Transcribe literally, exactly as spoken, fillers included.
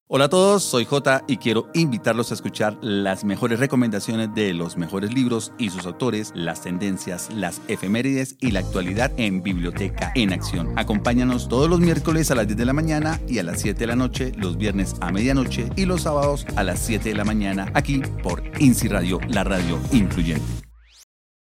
Hola a todos, soy Jota y quiero invitarlos a escuchar las mejores recomendaciones de los mejores libros y sus autores, las tendencias, las efemérides y la actualidad en Biblioteca en Acción. Acompáñanos todos los miércoles a las diez de la mañana y a las siete de la noche, los viernes a medianoche y los sábados a las siete de la mañana aquí por INSI Radio, la radio incluyente.